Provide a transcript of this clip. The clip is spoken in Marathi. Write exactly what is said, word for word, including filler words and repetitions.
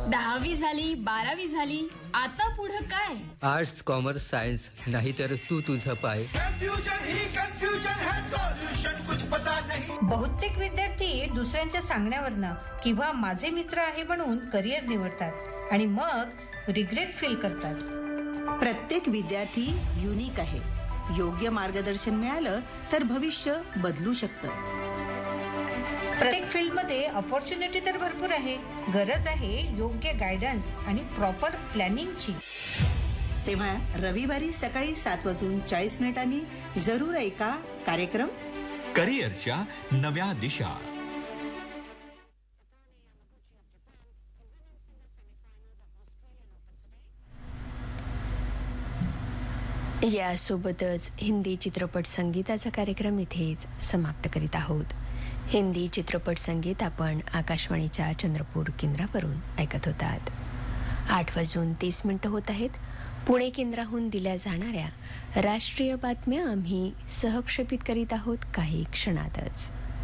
दहावी झाली, बारावी झाली, आता पुढं काय? आर्ट्स, कॉमर्स, सायन्स, नाहीतर तू तुझं पाय. कन्फ्युजन ही कन्फ्युजन है, सॉल्यूशन कुछ पता नहीं. बहुतेक विद्यार्थी दुसऱ्यांच्या सांगण्यावरनं किंवा माझे मित्र आहे म्हणून करिअर निवडतात आणि मग रिग्रेट फील करतात. प्रत्येक विद्यार्थी युनिक आहे. योग्य मार्गदर्शन मिळालं तर भविष्य बदलू शकतं. प्रत्येक फील्डमध्ये अपॉर्च्युनिटी तर भरपूर आहे. गरज आहे योग्य गायडन्स आणि प्रॉपर प्लॅनिंगची. तेव्हा रविवारी सकाळी सात वाजून चाळीस मिनिटांनी जरूर ऐका कार्यक्रम करिअरच्या नव्या दिशा. यासोबतच हिंदी चित्रपट संगीताचा कार्यक्रम इथेच समाप्त करीत आहोत. हिंदी चित्रपट संगीत आपण आकाशवाणीच्या चंद्रपूर केंद्रावरून ऐकत होतात. आठ वाजून तीस मिनिटं होत आहेत. पुणे केंद्राहून दिल्या जाणाऱ्या राष्ट्रीय बातम्या आम्ही सहक्षेपित करीत आहोत काही क्षणातच.